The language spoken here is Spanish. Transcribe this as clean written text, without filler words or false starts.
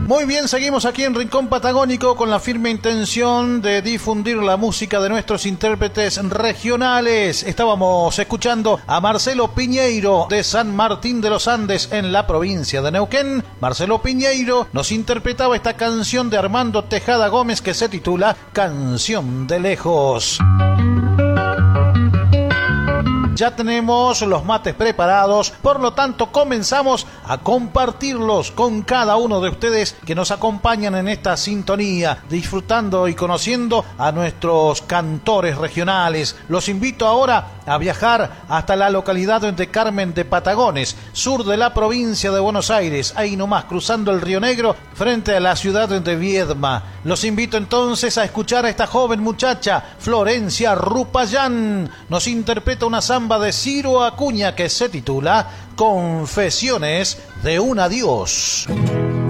Muy bien, seguimos aquí en Rincón Patagónico con la firme intención de difundir la música de nuestros intérpretes regionales. Estábamos escuchando a Marcelo Piñeiro de San Martín de los Andes en la provincia de Neuquén. Marcelo Piñeiro nos interpretaba esta canción de Armando Tejada Gómez que se titula Canción de Lejos. Ya tenemos los mates preparados, por lo tanto comenzamos a compartirlos con cada uno de ustedes que nos acompañan en esta sintonía, disfrutando y conociendo a nuestros cantores regionales. Los invito ahora a viajar hasta la localidad de Carmen de Patagones, sur de la provincia de Buenos Aires, ahí nomás cruzando el Río Negro frente a la ciudad de Viedma. Los invito entonces a escuchar a esta joven muchacha, Florencia Rupayán. Nos interpreta una samba de Ciro Acuña que se titula Confesiones de un adiós.